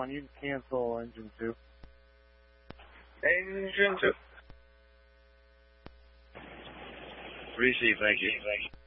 1, you can cancel engine 2. Engine 2. Receive, thank you.